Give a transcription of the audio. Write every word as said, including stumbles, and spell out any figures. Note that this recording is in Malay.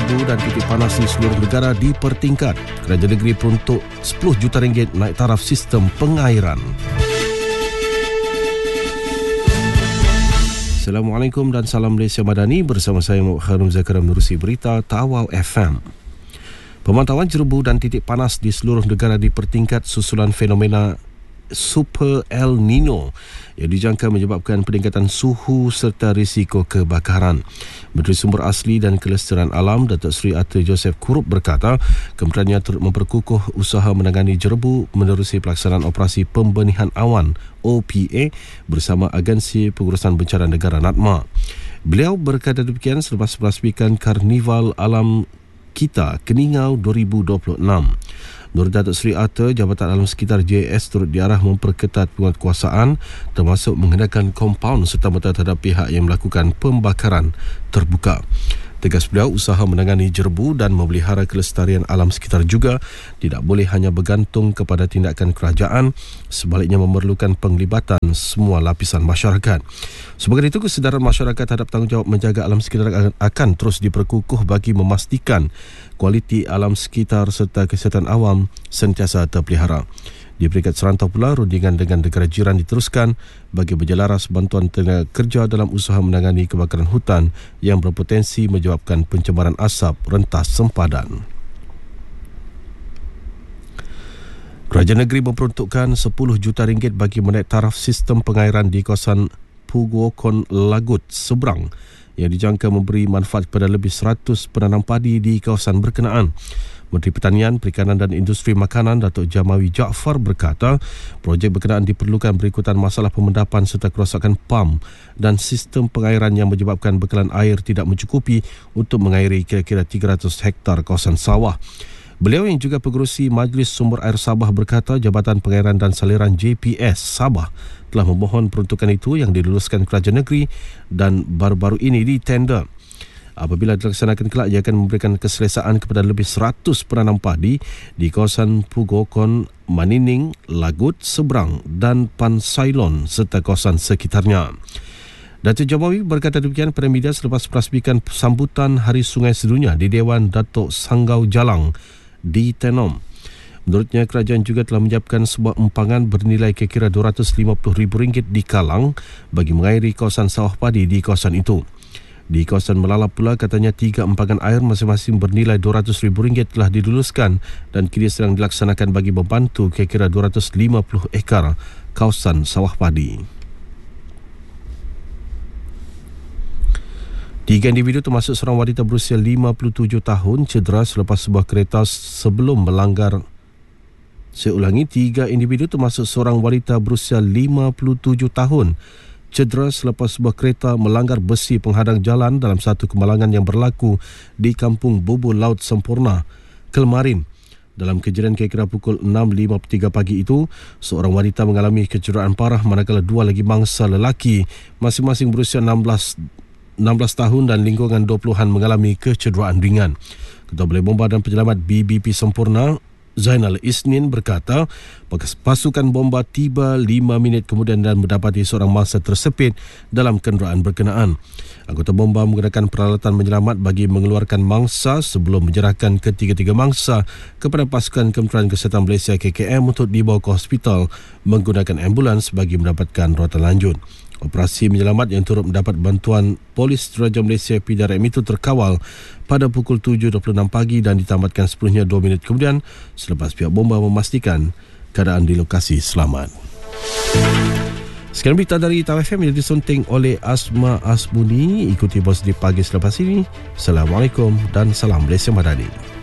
jerebu dan titik panas di seluruh negara dipertingkat. Kerajaan negeri peruntuk sepuluh juta ringgit naik taraf sistem pengairan. Assalamualaikum dan salam Malaysia Madani, bersama saya Muhammad Khairul Zakaria menerusi berita Tawau F M. Pemantauan jerebu dan titik panas di seluruh negara dipertingkat susulan fenomena Super El Nino yang dijangka menyebabkan peningkatan suhu serta risiko kebakaran. Menteri Sumber Asli dan Kelestarian Alam Datuk Seri Ata Joseph Kurup berkata kementeriannya turut memperkukuh usaha menangani jerebu menerusi pelaksanaan operasi pembenihan awan O P A bersama Agensi Pengurusan Bencana Negara NADMA. Beliau berkata demikian selepas merasmikan Karnival Alam Kita Keningau dua ribu dua puluh enam. Menurut Datuk Seri Ata, Jabatan Alam Sekitar J S turut diarah memperketat penguatkuasaan termasuk menggunakan kompaun serta-merta terhadap pihak yang melakukan pembakaran terbuka. Tegas beliau, usaha menangani jerebu dan memelihara kelestarian alam sekitar juga tidak boleh hanya bergantung kepada tindakan kerajaan, sebaliknya memerlukan penglibatan semua lapisan masyarakat. Sebagai itu, kesedaran masyarakat terhadap tanggungjawab menjaga alam sekitar akan terus diperkukuh bagi memastikan kualiti alam sekitar serta kesihatan awam sentiasa terpelihara. Di peringkat serantau pula, rundingan dengan negara jiran diteruskan bagi berjelaras bantuan tenaga kerja dalam usaha menangani kebakaran hutan yang berpotensi menyebabkan pencemaran asap rentas sempadan. Kerajaan negeri memperuntukkan sepuluh juta ringgit bagi menaik taraf sistem pengairan di kawasan Pugokon Lagut seberang yang dijangka memberi manfaat kepada lebih seratus penanam padi di kawasan berkenaan. Menteri Pertanian, Perikanan dan Industri Makanan Datuk Jamawi Jaafar berkata projek berkenaan diperlukan berikutan masalah pemendapan serta kerosakan pam dan sistem pengairan yang menyebabkan bekalan air tidak mencukupi untuk mengairi kira-kira tiga ratus hektar kawasan sawah. Beliau yang juga pengerusi Majlis Sumber Air Sabah berkata Jabatan Pengairan dan Saliran J P S Sabah telah memohon peruntukan itu yang diluluskan kerajaan negeri dan baru-baru ini ditender. Apabila dilaksanakan kelak, ia akan memberikan keselesaan kepada lebih seratus penanam padi di kawasan Pugokon, Manining, Lagut, Seberang dan Pansailon serta kawasan sekitarnya. Datuk Jamawi berkata demikian pada media selepas merasmikan sambutan Hari Sungai Sedunia di Dewan Datuk Sanggau Jalang di Tenom. Menurutnya, kerajaan juga telah menyiapkan sebuah empangan bernilai kira-kira dua ratus lima puluh ribu ringgit di Kalang bagi mengairi kawasan sawah padi di kawasan itu. Di kawasan Melala pula, katanya tiga empangan air masing-masing bernilai dua ratus ribu ringgit telah diluluskan dan kini sedang dilaksanakan bagi membantu kira-kira dua ratus lima puluh ekar kawasan sawah padi. Tiga individu termasuk seorang wanita berusia lima puluh tujuh tahun cedera selepas sebuah kereta sebelum melanggar. Saya ulangi, tiga individu termasuk seorang wanita berusia lima puluh tujuh tahun cedera selepas sebuah kereta melanggar besi penghadang jalan dalam satu kemalangan yang berlaku di Kampung Bubul Laut Sempurna, Kelmarin. Dalam kejadian kira-kira pukul enam lima puluh tiga pagi itu, seorang wanita mengalami kecederaan parah manakala dua lagi mangsa lelaki masing-masing berusia enam belas tahun dan lingkungan dua puluhan mengalami kecederaan ringan. Ketua Balai Bomba dan Penyelamat B B P Sempurna Zainal Isnin berkata pasukan bomba tiba lima minit kemudian dan mendapati seorang mangsa tersepit dalam kenderaan berkenaan. Anggota bomba menggunakan peralatan menyelamat bagi mengeluarkan mangsa sebelum menyerahkan ketiga-tiga mangsa kepada pasukan Kementerian Kesihatan Malaysia K K M untuk dibawa ke hospital menggunakan ambulans bagi mendapatkan rawatan lanjut. Operasi menyelamat yang turut mendapat bantuan Polis Diraja Malaysia P D R M itu terkawal pada pukul tujuh dua puluh enam pagi dan ditamatkan sepenuhnya dua minit kemudian selepas pihak bomba memastikan keadaan di lokasi selamat. Sekian berita dari Tawau F M yang disunting oleh Asma Asbuni. Ikuti Bos di pagi selepas ini. Assalamualaikum dan salam Malaysia Madani.